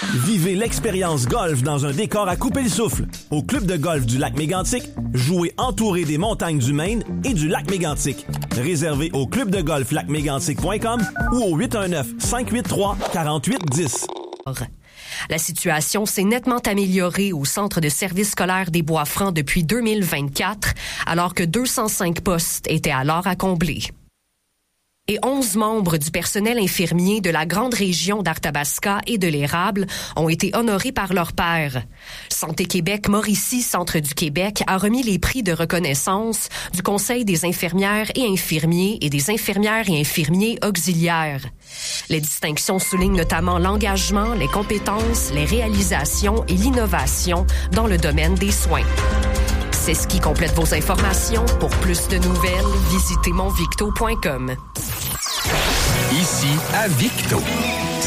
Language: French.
Vivez l'expérience golf dans un décor à couper le souffle. Au club de golf du lac Mégantic, jouez entouré des montagnes du Maine et du lac Mégantic. Réservé au clubdegolflacmégantic.com ou au 819-583-4810. La situation s'est nettement améliorée au centre de service scolaire des Bois-Francs depuis 2024, alors que 205 postes étaient alors à combler. Et 11 membres du personnel infirmier de la grande région d'Arthabasca et de l'Érable ont été honorés par leur père. Santé Québec Mauricie, Centre du Québec, a remis les prix de reconnaissance du Conseil des infirmières et infirmiers et des infirmières et infirmiers auxiliaires. Les distinctions soulignent notamment l'engagement, les compétences, les réalisations et l'innovation dans le domaine des soins. C'est ce qui complète vos informations. Pour plus de nouvelles, visitez monvicto.com. Ici à Victo.